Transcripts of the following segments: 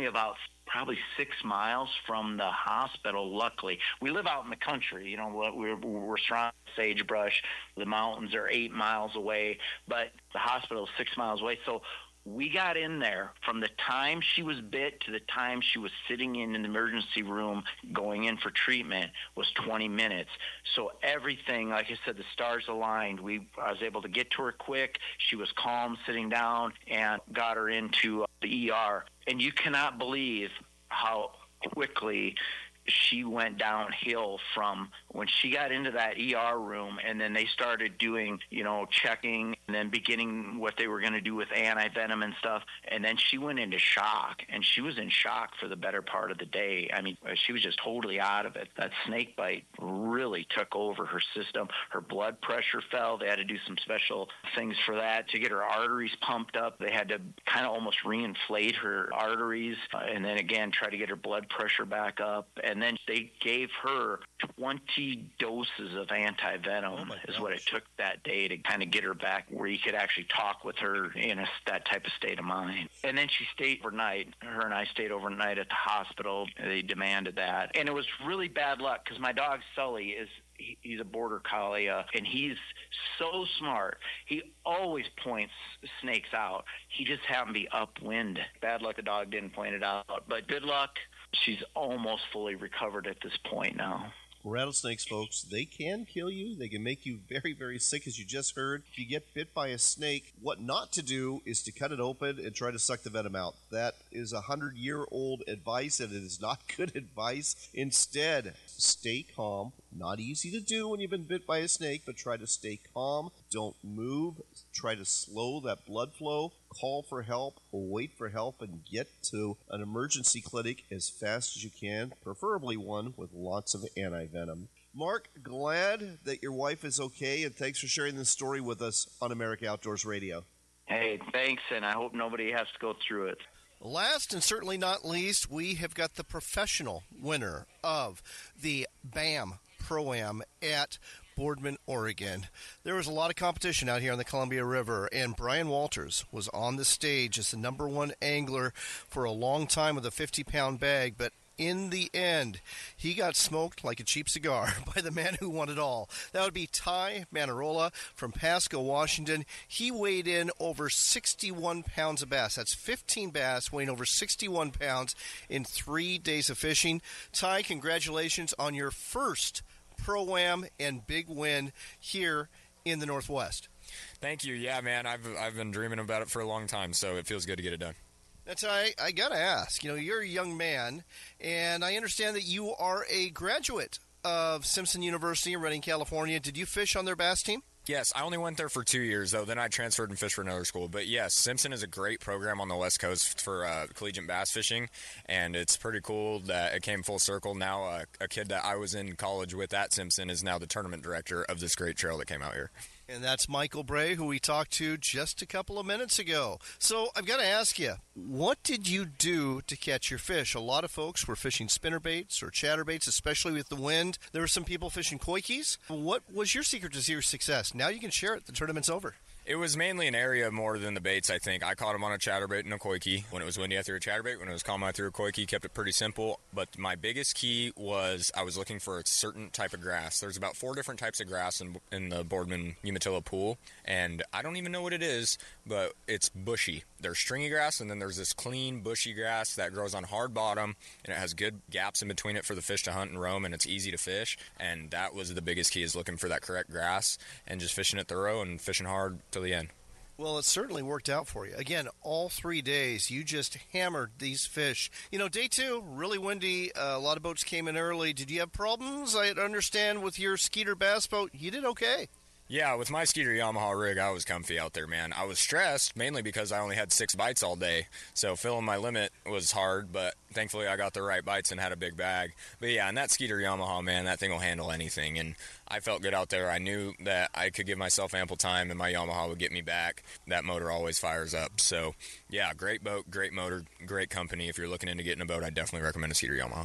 about probably 6 miles from the hospital. Luckily, we live out in the country. We're surrounded by sagebrush. The mountains are 8 miles away, but the hospital is 6 miles away. So we got in there from the time she was bit to the time she was sitting in the emergency room going in for treatment was 20 minutes. So everything, like I said, the stars aligned. I was able to get to her quick. She was calm sitting down and got her into the ER. And you cannot believe how quickly she went downhill from when she got into that ER room, and then they started doing, checking and then beginning what they were going to do with anti-venom and stuff. And then she went into shock, and she was in shock for the better part of the day. I mean, she was just totally out of it. That snake bite really took over her system. Her blood pressure fell. They had to do some special things for that to get her arteries pumped up. They had to kind of almost reinflate her arteries and then again try to get her blood pressure back up. And then they gave her 20 doses of anti-venom is what it took that day to kind of get her back where you could actually talk with her in that type of state of mind. And then she stayed overnight. Her and I stayed overnight at the hospital. They demanded that. And it was really bad luck because my dog Sully he's a border collie, and he's so smart. He always points snakes out. He just happened to be upwind. Bad luck the dog didn't point it out, but good luck. She's almost fully recovered at this point now. Rattlesnakes, folks, they can kill you. They can make you very, very sick, as you just heard. If you get bit by a snake, what not to do is to cut it open and try to suck the venom out. That is 100-year-old advice, and it is not good advice. Instead, stay calm. Not easy to do when you've been bit by a snake, but try to stay calm. Don't move. Try to slow that blood flow. Call for help, or wait for help, and get to an emergency clinic as fast as you can, preferably one with lots of anti-venom. Mark, glad that your wife is okay, and thanks for sharing this story with us on America Outdoors Radio. Hey, thanks, and I hope nobody has to go through it. Last and certainly not least, we have got the professional winner of the BAM Pro-Am at Boardman, Oregon. There was a lot of competition out here on the Columbia River, and Brian Walters was on the stage as the number one angler for a long time with a 50-pound bag, but in the end, he got smoked like a cheap cigar by the man who won it all. That would be Ty Manarola from Pasco, Washington. He weighed in over 61 pounds of bass. That's 15 bass weighing over 61 pounds in 3 days of fishing. Ty, congratulations on your first Pro-Am and big win here in the Northwest. Thank you. Yeah, man, I've been dreaming about it for a long time, so it feels good to get it done. That's I got to ask. You're a young man, and I understand that you are a graduate of Simpson University in Redding, California. Did you fish on their bass team? Yes, I only went there for 2 years, though. Then I transferred and fished for another school. But yes, Simpson is a great program on the West Coast for collegiate bass fishing, and it's pretty cool that it came full circle. Now a kid that I was in college with at Simpson is now the tournament director of this great trail that came out here. And that's Michael Bray, who we talked to just a couple of minutes ago. So I've got to ask you, what did you do to catch your fish? A lot of folks were fishing spinnerbaits or chatterbaits, especially with the wind. There were some people fishing koi keys. What was your secret to your success? Now you can share it. The tournament's over. It was mainly an area more than the baits, I think. I caught them on a chatterbait and a koi key. When it was windy, I threw a chatterbait. When it was calm, I threw a koi key. Kept it pretty simple. But my biggest key was I was looking for a certain type of grass. There's about 4 different types of grass in the Boardman Umatilla pool. And I don't even know what it is, but it's bushy. There's stringy grass, and then there's this clean, bushy grass that grows on hard bottom, and it has good gaps in between it for the fish to hunt and roam, and it's easy to fish. And that was the biggest key, is looking for that correct grass and just fishing it thorough and fishing hard till the end. Well, it certainly worked out for you. Again, all 3 days, you just hammered these fish. Day 2, really windy. A lot of boats came in early. Did you have problems? I understand with your Skeeter bass boat, you did okay. Yeah, with my Skeeter Yamaha rig, I was comfy out there, man. I was stressed, mainly because I only had 6 bites all day. So filling my limit was hard, but thankfully I got the right bites and had a big bag. But yeah, and that Skeeter Yamaha, man, that thing will handle anything. And I felt good out there. I knew that I could give myself ample time and my Yamaha would get me back. That motor always fires up. So yeah, great boat, great motor, great company. If you're looking into getting a boat, I definitely recommend a Skeeter Yamaha.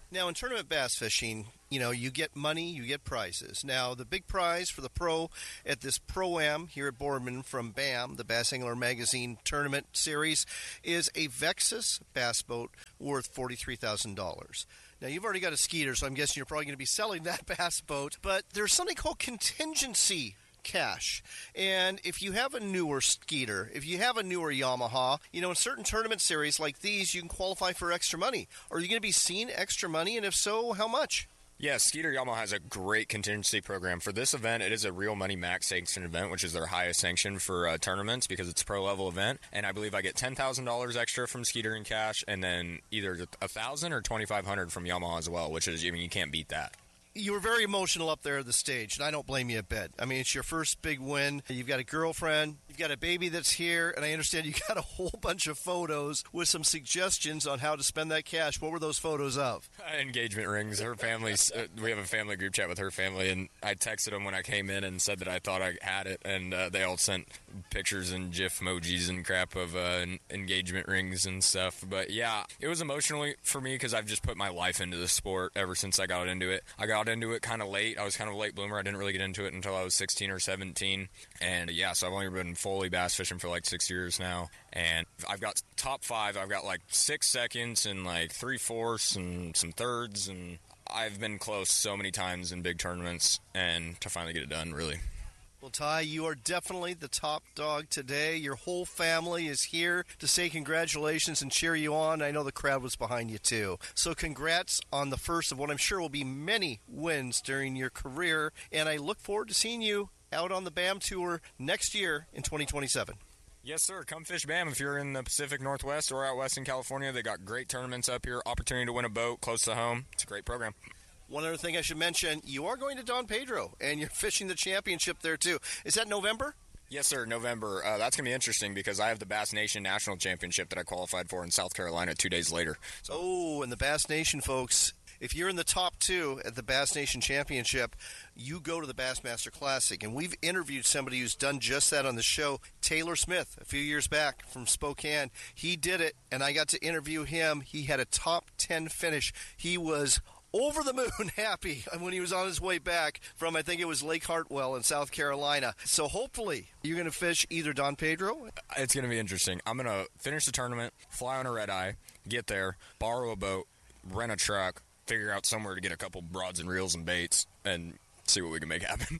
Now, in tournament bass fishing, you get money, you get prizes. Now, the big prize for the pro at this Pro-Am here at Boardman from BAM, the Bass Angler Magazine Tournament Series, is a Vexus bass boat worth $43,000. Now, you've already got a Skeeter, so I'm guessing you're probably going to be selling that bass boat. But there's something called contingency cash. And if you have a newer Skeeter, if you have a newer Yamaha, in certain tournament series like these, you can qualify for extra money. Are you going to be seeing extra money? And if so, how much? Yeah, Skeeter Yamaha has a great contingency program. For this event, it is a Real Money Max sanction event, which is their highest sanction for tournaments because it's a pro-level event. And I believe I get $10,000 extra from Skeeter in cash, and then either $1,000 or $2,500 from Yamaha as well, which is, you can't beat that. You were very emotional up there at the stage, and I don't blame you a bit. I mean, it's your first big win. You've got a girlfriend. You've got a baby that's here, and I understand you got a whole bunch of photos with some suggestions on how to spend that cash. What were those photos of? Engagement rings. Her family's, we have a family group chat with her family, and I texted them when I came in and said that I thought I had it, and they all sent pictures and GIF emojis and crap of engagement rings and stuff. But yeah, it was emotional for me because I've just put my life into the sport ever since I got into it. I got into it kind of late. I was kind of a late bloomer. I didn't really get into it until I was 16 or 17. And yeah, so I've only been fully bass fishing for like 6 years now. And I've got top 5. I've got like 6 seconds and like 3/4 and some thirds. And I've been close so many times in big tournaments and to finally get it done, really. Well, Ty, you are definitely the top dog today. Your whole family is here to say congratulations and cheer you on. I know the crowd was behind you, too. So congrats on the first of what I'm sure will be many wins during your career. And I look forward to seeing you out on the BAM Tour next year in 2027. Yes, sir. Come fish BAM if you're in the Pacific Northwest or out west in California. They got great tournaments up here, opportunity to win a boat close to home. It's a great program. One other thing I should mention, you are going to Don Pedro, and you're fishing the championship there, too. Is that November? Yes, sir, November. That's going to be interesting because I have the Bass Nation National Championship that I qualified for in South Carolina 2 days later. So. Oh, and the Bass Nation, folks, if you're in the top 2 at the Bass Nation Championship, you go to the Bassmaster Classic. And we've interviewed somebody who's done just that on the show, Taylor Smith, a few years back from Spokane. He did it, and I got to interview him. He had a top 10 finish. He was over the moon happy when he was on his way back from, I think it was Lake Hartwell in South Carolina. So hopefully you're going to fish either Don Pedro. It's going to be interesting. I'm going to finish the tournament, fly on a red eye, get there, borrow a boat, rent a truck, figure out somewhere to get a couple rods and reels and baits, and see what we can make happen.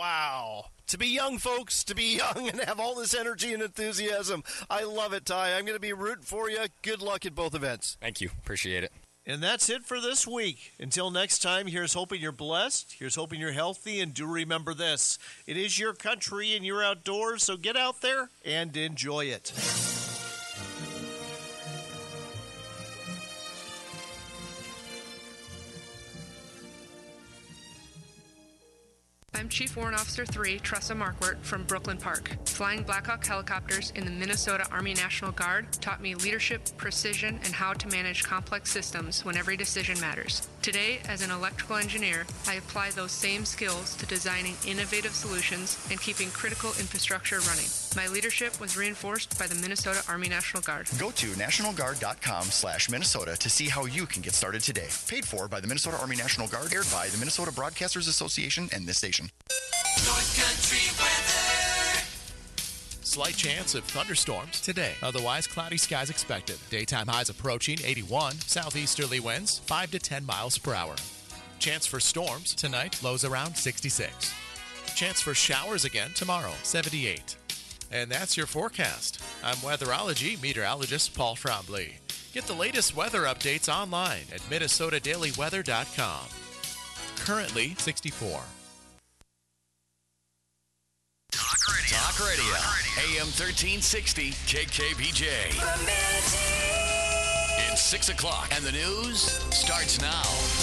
Wow. To be young, folks, to be young and have all this energy and enthusiasm. I love it, Ty. I'm going to be rooting for you. Good luck at both events. Thank you. Appreciate it. And that's it for this week. Until next time, here's hoping you're blessed. Here's hoping you're healthy. And do remember this. It is your country and you're outdoors, so get out there and enjoy it. I'm Chief Warrant Officer 3, Tressa Markwart from Brooklyn Park. Flying Black Hawk helicopters in the Minnesota Army National Guard taught me leadership, precision, and how to manage complex systems when every decision matters. Today, as an electrical engineer, I apply those same skills to designing innovative solutions and keeping critical infrastructure running. My leadership was reinforced by the Minnesota Army National Guard. Go to nationalguard.com/Minnesota to see how you can get started today. Paid for by the Minnesota Army National Guard, aired by the Minnesota Broadcasters Association and this station. North Country weather. Slight chance of thunderstorms today. Otherwise, cloudy skies expected. Daytime highs approaching 81. Southeasterly winds 5 to 10 miles per hour. Chance for storms tonight. Lows around 66. Chance for showers again tomorrow. 78. And that's your forecast. I'm weatherology meteorologist Paul Trombley. Get the latest weather updates online at minnesotadailyweather.com. Currently 64. Talk Radio. AM 1360 KKBJ. It's 6 o'clock and the news starts now.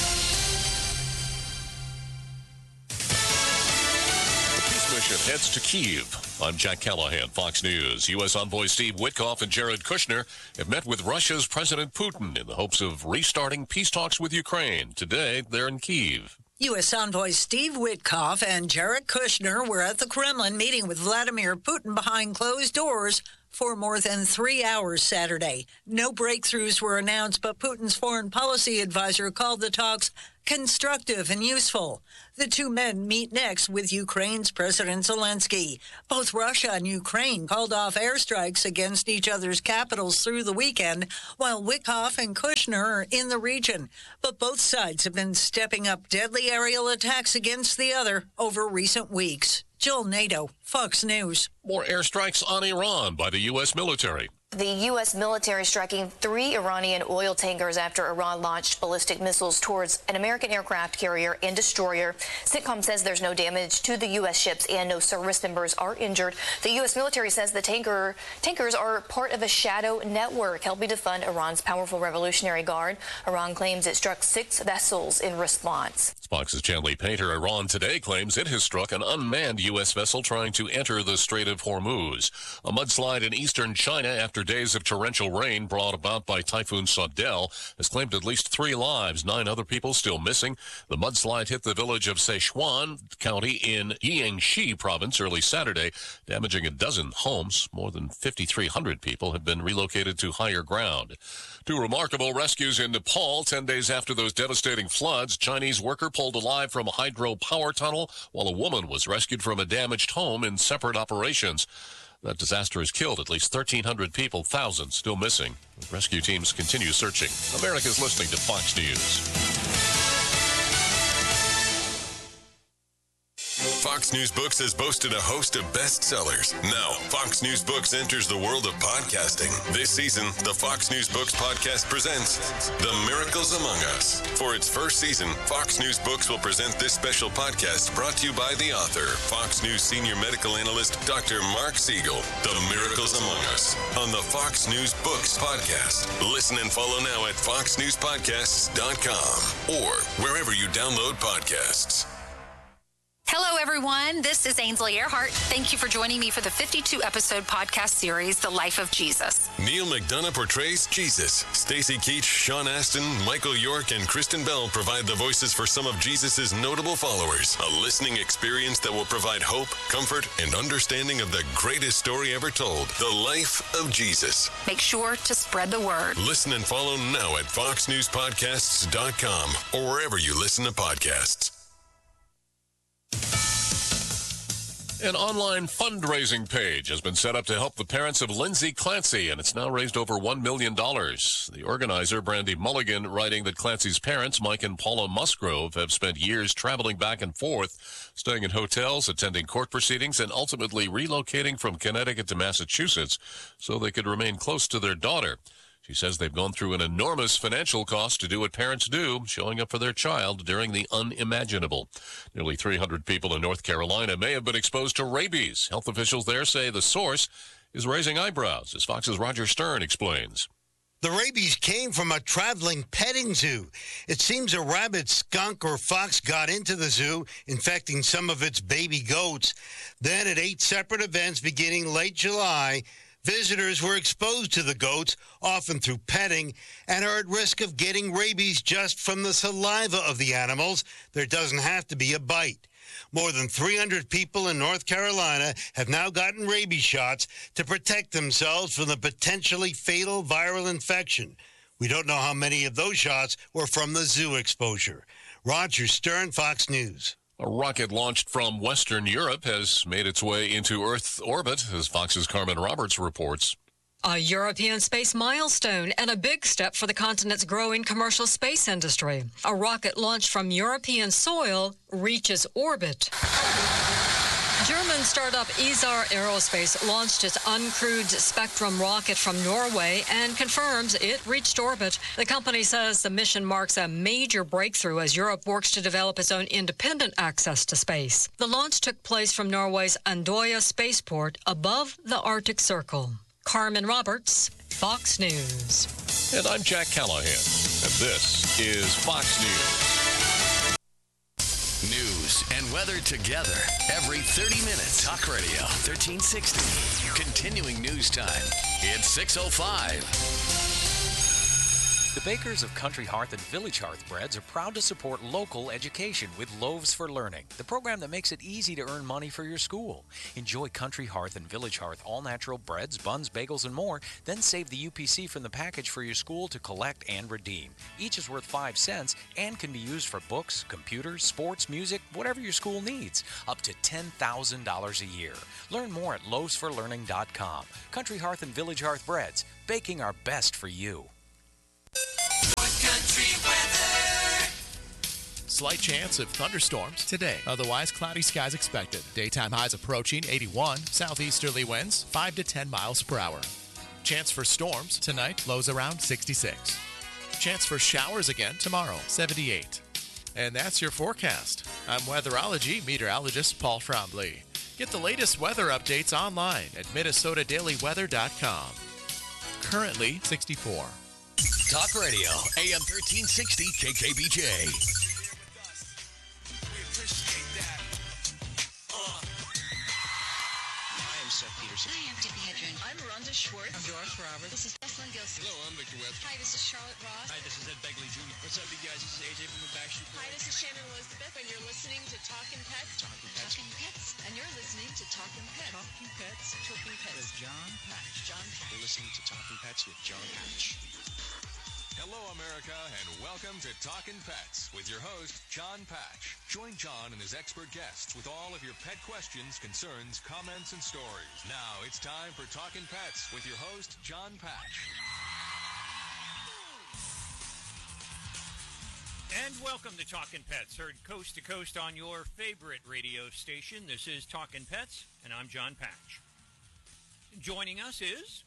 The peace mission heads to Kyiv. I'm Jack Callahan, Fox News. U.S. Envoy Steve Witkoff and Jared Kushner have met with Russia's President Putin in the hopes of restarting peace talks with Ukraine. Today, they're in Kyiv. U.S. Envoy Steve Witkoff and Jared Kushner were at the Kremlin meeting with Vladimir Putin behind closed doors for more than 3 hours Saturday. No breakthroughs were announced, but Putin's foreign policy advisor called the talks constructive and useful. The two men meet next with Ukraine's President Zelensky. Both Russia and Ukraine called off airstrikes against each other's capitals through the weekend, while Witkoff and Kushner are in the region. But both sides have been stepping up deadly aerial attacks against the other over recent weeks. Jill Nato, Fox News. More airstrikes on Iran by the U.S. military. The U.S. military striking 3 Iranian oil tankers after Iran launched ballistic missiles towards an American aircraft carrier and destroyer. CENTCOM says there's no damage to the U.S. ships and no service members are injured. The U.S. military says the tankers are part of a shadow network helping to fund Iran's powerful Revolutionary Guard. Iran claims it struck 6 vessels in response. Fox's Chanley Painter. Iran today claims it has struck an unmanned U.S. vessel trying to enter the Strait of Hormuz. A mudslide in eastern China after days of torrential rain brought about by Typhoon Saudel has claimed at least 3 lives, 9 other people still missing. The mudslide hit the village of Sichuan County in Jiangxi province early Saturday, damaging a dozen homes. More than 5,300 people have been relocated to higher ground. 2 remarkable rescues in Nepal 10 days after those devastating floods. Chinese worker pulled alive from a hydropower tunnel while a woman was rescued from a damaged home in separate operations. That disaster has killed at least 1,300 people, thousands still missing. Rescue teams continue searching. America's listening to Fox News. Fox News Books has boasted a host of bestsellers. Now, Fox News Books enters the world of podcasting. This season, the Fox News Books podcast presents The Miracles Among Us. For its first season, Fox News Books will present this special podcast brought to you by the author, Fox News senior medical analyst, Dr. Mark Siegel. The Miracles Among Us on the Fox News Books podcast. Listen and follow now at foxnewspodcasts.com or wherever you download podcasts. Hello, everyone. This is Ainsley Earhart. Thank you for joining me for the 52-episode podcast series, The Life of Jesus. Neil McDonough portrays Jesus. Stacey Keach, Sean Astin, Michael York, and Kristen Bell provide the voices for some of Jesus' notable followers. A listening experience that will provide hope, comfort, and understanding of the greatest story ever told, The Life of Jesus. Make sure to spread the word. Listen and follow now at foxnewspodcasts.com or wherever you listen to podcasts. An online fundraising page has been set up to help the parents of Lindsay Clancy, and it's now raised over $1 million. The organizer, Brandy Mulligan, writing that Clancy's parents, Mike and Paula Musgrove, have spent years traveling back and forth, staying in hotels, attending court proceedings, and ultimately relocating from Connecticut to Massachusetts so they could remain close to their daughter. She says they've gone through an enormous financial cost to do what parents do, showing up for their child during the unimaginable. Nearly 300 people in North Carolina may have been exposed to rabies. Health officials there say the source is raising eyebrows, as Fox's Roger Stern explains. The rabies came from a traveling petting zoo. It seems a rabbit, skunk, or fox got into the zoo, infecting some of its baby goats. Then at 8 separate events beginning late July, visitors were exposed to the goats, often through petting, and are at risk of getting rabies just from the saliva of the animals. There doesn't have to be a bite. More than 300 people in North Carolina have now gotten rabies shots to protect themselves from the potentially fatal viral infection. We don't know how many of those shots were from the zoo exposure. Roger Stern, Fox News. A rocket launched from Western Europe has made its way into Earth orbit, as Fox's Carmen Roberts reports. A European space milestone and a big step for the continent's growing commercial space industry. A rocket launched from European soil reaches orbit. German startup Isar Aerospace launched its uncrewed Spectrum rocket from Norway and confirms it reached orbit. The company says the mission marks a major breakthrough as Europe works to develop its own independent access to space. The launch took place from Norway's Andøya spaceport above the Arctic Circle. Carmen Roberts, Fox News. And I'm Jack Callahan, and this is Fox News. News and weather together every 30 minutes. Talk Radio 1360. Continuing news time. It's 6:05. The bakers of Country Hearth and Village Hearth Breads are proud to support local education with Loaves for Learning, the program that makes it easy to earn money for your school. Enjoy Country Hearth and Village Hearth all-natural breads, buns, bagels, and more, then save the UPC from the package for your school to collect and redeem. Each is worth 5 cents and can be used for books, computers, sports, music, whatever your school needs, up to $10,000 a year. Learn more at loavesforlearning.com. Country Hearth and Village Hearth Breads, baking our best for you. Slight chance of thunderstorms today. Otherwise, cloudy skies expected. Daytime highs approaching 81. Southeasterly winds 5 to 10 miles per hour. Chance for storms tonight. Lows around 66. Chance for showers again tomorrow. 78. And that's your forecast. I'm weatherology meteorologist Paul Trombley. Get the latest weather updates online at MinnesotaDailyWeather.com. Currently 64. Talk Radio, AM 1360 KKBJ. Hi, I'm Tiffany Hedren. I'm Rhonda Schwartz. I'm Doris Roberts. This is Jessalyn Gilson. Hello, I'm Victor West. Hi, this is Charlotte Ross. Hi, this is Ed Begley Jr. What's up, you guys? This is AJ from the Backstreet Boys. Hi, this is Shannon Elizabeth, and you're listening to Talkin' Pets. Talkin' Pets. Talkin' Pets. And you're listening to Talkin' Pets. Talking Pets. Talkin' Pets. With John Patch. John Patch. You're listening to Talking Pets with John Patch. Hello, America, and welcome to Talkin' Pets with your host, John Patch. Join John and his expert guests with all of your pet questions, concerns, comments, and stories. Now it's time for Talkin' Pets with your host, John Patch. And welcome to Talkin' Pets, heard coast to coast on your favorite radio station. This is Talkin' Pets, and I'm John Patch. Joining us is,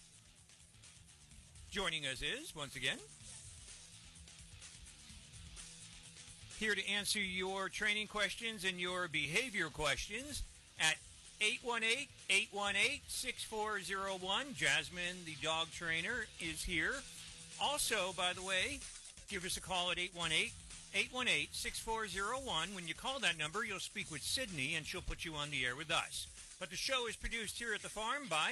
once again, here to answer your training questions and your behavior questions at 818-818-6401. Jasmine, the dog trainer, is here. Also, by the way, give us a call at 818-818-6401. When you call that number, you'll speak with Sydney, and she'll put you on the air with us. But the show is produced here at the farm by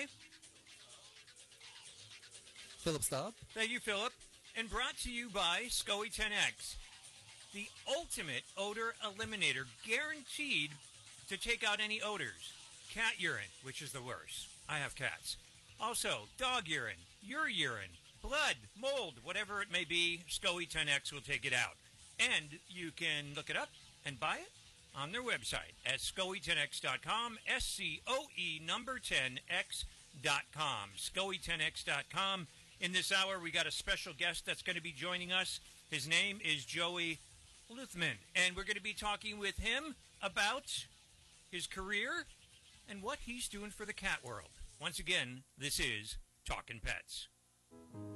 Philip Staub. Thank you, Philip. And brought to you by SCOE 10X, the ultimate odor eliminator, guaranteed to take out any odors. Cat urine, which is the worst. I have cats. Also, dog urine, your urine, blood, mold, whatever it may be, SCOE 10X will take it out. And you can look it up and buy it on their website at SCOE10X.com, SCOE number 10X.com, SCOE10X.com. In this hour, we got a special guest that's going to be joining us. His name is Joey Luthman, and we're going to be talking with him about his career and what he's doing for the cat world. Once again, this is Talkin' Pets.